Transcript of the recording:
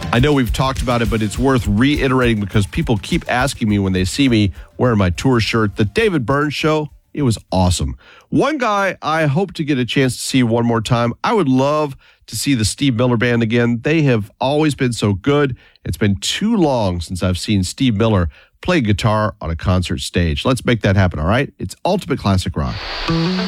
I know we've talked about it, but it's worth reiterating because people keep asking me when they see me wearing my tour shirt. The David Byrne Show, it was awesome. One guy I hope to get a chance to see one more time. I would love to see the Steve Miller Band again. They have always been so good. It's been too long since I've seen Steve Miller play guitar on a concert stage. Let's make that happen, all right? It's Ultimate Classic Rock.